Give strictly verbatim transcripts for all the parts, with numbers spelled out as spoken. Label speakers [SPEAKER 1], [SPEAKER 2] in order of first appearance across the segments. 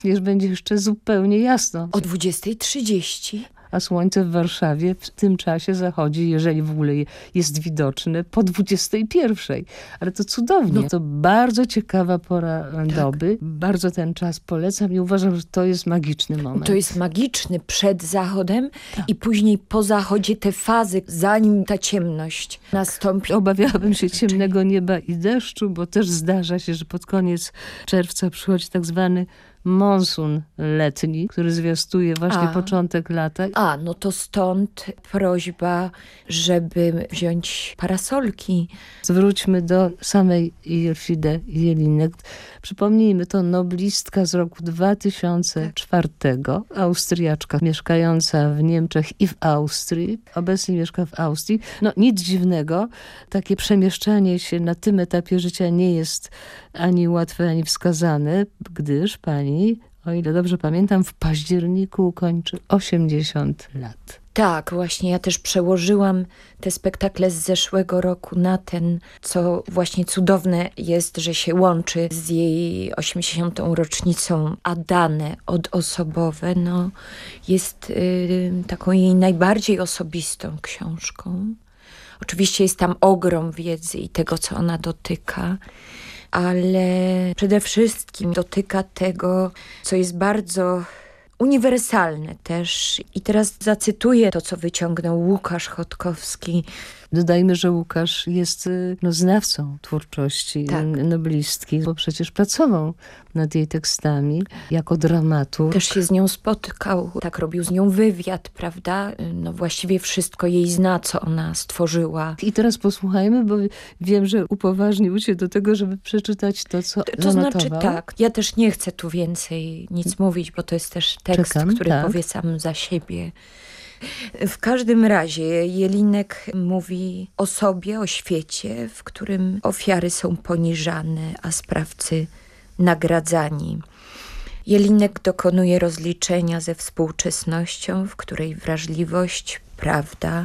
[SPEAKER 1] Już będzie jeszcze zupełnie jasno.
[SPEAKER 2] O dwudziestej trzydzieści.
[SPEAKER 1] A słońce w Warszawie w tym czasie zachodzi, jeżeli w ogóle jest widoczne, po dwudziestej pierwszej. Ale to cudownie. No. To bardzo ciekawa pora tak. doby. Bardzo ten czas polecam i uważam, że to jest magiczny moment.
[SPEAKER 2] To jest magiczny przed zachodem tak. i później po zachodzie te fazy, zanim ta ciemność nastąpi.
[SPEAKER 1] Obawiałabym się ciemnego nieba i deszczu, bo też zdarza się, że pod koniec czerwca przychodzi tak zwany monsun letni, który zwiastuje właśnie a, początek lata.
[SPEAKER 2] A, no to stąd prośba, żeby wziąć parasolki.
[SPEAKER 1] Zwróćmy do samej Elfriede Jelinek. Przypomnijmy, to noblistka z roku dwa tysiące czwartego, Austriaczka mieszkająca w Niemczech i w Austrii. Obecnie mieszka w Austrii. No nic dziwnego, takie przemieszczanie się na tym etapie życia nie jest ani łatwe, ani wskazane, gdyż pani, o ile dobrze pamiętam, w październiku ukończy osiemdziesiąt lat.
[SPEAKER 2] Tak, właśnie ja też przełożyłam te spektakle z zeszłego roku na ten, co właśnie cudowne jest, że się łączy z jej osiemdziesiątą rocznicą, a dane odosobowe, no, jest y, taką jej najbardziej osobistą książką. Oczywiście jest tam ogrom wiedzy i tego, co ona dotyka, ale przede wszystkim dotyka tego, co jest bardzo uniwersalne też. I teraz zacytuję to, co wyciągnął Łukasz Chodkowski.
[SPEAKER 1] Dodajmy, że Łukasz jest no, znawcą twórczości tak. noblistki, bo przecież pracował nad jej tekstami jako dramaturg.
[SPEAKER 2] Też się z nią spotkał, tak robił z nią wywiad, prawda? No właściwie wszystko jej zna, co ona stworzyła.
[SPEAKER 1] I teraz posłuchajmy, bo wiem, że upoważnił cię do tego, żeby przeczytać to, co
[SPEAKER 2] To, to znaczy tak, ja też nie chcę tu więcej nic mówić, bo to jest też tekst,
[SPEAKER 1] Czekam,
[SPEAKER 2] który
[SPEAKER 1] tak.
[SPEAKER 2] powie sam za siebie. W każdym razie Jelinek mówi o sobie, o świecie, w którym ofiary są poniżane, a sprawcy nagradzani. Jelinek dokonuje rozliczenia ze współczesnością, w której wrażliwość, prawda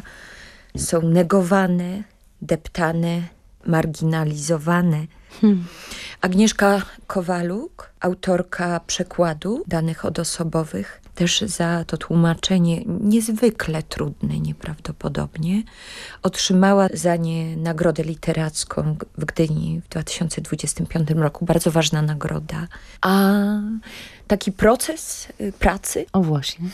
[SPEAKER 2] są negowane, deptane, marginalizowane. Hmm. Agnieszka Kowaluk, autorka przekładu danych odosobowych, też za to tłumaczenie niezwykle trudne, nieprawdopodobnie, otrzymała za nie nagrodę literacką w Gdyni w dwa tysiące dwudziestym piątym roku. Bardzo ważna nagroda. A taki proces pracy...
[SPEAKER 1] O właśnie...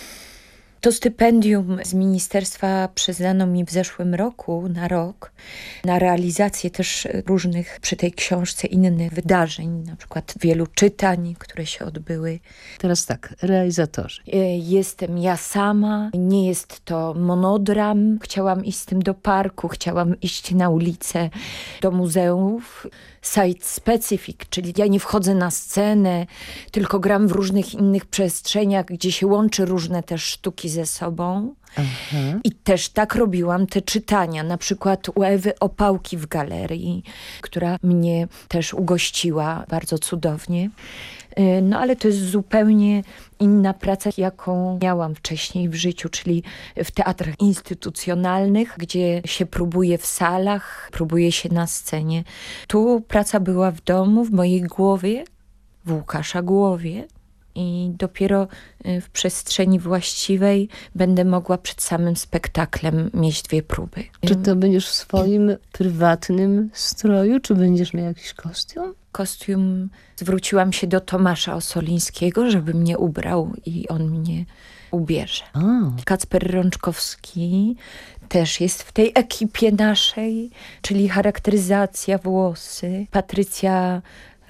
[SPEAKER 2] To stypendium z ministerstwa przyznano mi w zeszłym roku na rok na realizację też różnych przy tej książce innych wydarzeń, na przykład wielu czytań, które się odbyły.
[SPEAKER 1] Teraz tak, realizatorzy.
[SPEAKER 2] Jestem ja sama, nie jest to monodram. Chciałam iść z tym do parku, chciałam iść na ulicę, do muzeów. Site specific, czyli ja nie wchodzę na scenę, tylko gram w różnych innych przestrzeniach, gdzie się łączy różne też sztuki ze sobą. Aha. I też tak robiłam te czytania, na przykład u Ewy Opałki w galerii, która mnie też ugościła bardzo cudownie. No ale to jest zupełnie inna praca, jaką miałam wcześniej w życiu, czyli w teatrach instytucjonalnych, gdzie się próbuje w salach, próbuje się na scenie. Tu praca była w domu, w mojej głowie, w Łukasza głowie. I dopiero w przestrzeni właściwej będę mogła przed samym spektaklem mieć dwie próby.
[SPEAKER 1] Czy to będziesz w swoim prywatnym stroju, czy będziesz miał jakiś kostium?
[SPEAKER 2] Kostium, zwróciłam się do Tomasza Osolińskiego, żeby mnie ubrał i on mnie ubierze. O. Kacper Rączkowski też jest w tej ekipie naszej, czyli charakteryzacja, włosy. Patrycja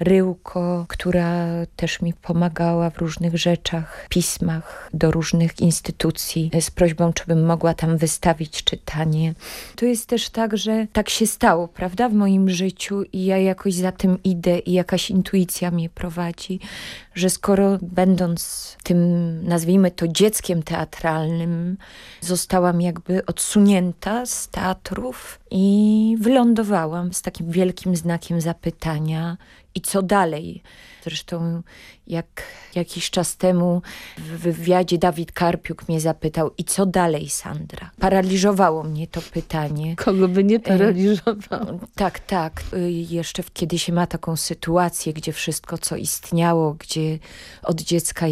[SPEAKER 2] Ryłko, która też mi pomagała w różnych rzeczach, pismach do różnych instytucji z prośbą, czy bym mogła tam wystawić czytanie. To jest też tak, że tak się stało, prawda, w moim życiu i ja jakoś za tym idę i jakaś intuicja mnie prowadzi, że skoro będąc tym, nazwijmy to dzieckiem teatralnym, zostałam jakby odsunięta z teatrów i wylądowałam z takim wielkim znakiem zapytania I co dalej? Zresztą jak jakiś czas temu w wywiadzie Dawid Karpiuk mnie zapytał, i co dalej, Sandra? Paraliżowało mnie to pytanie.
[SPEAKER 1] Kogo by nie paraliżowało?
[SPEAKER 2] Tak, tak. Jeszcze kiedy się ma taką sytuację, gdzie wszystko, co istniało, gdzie od dziecka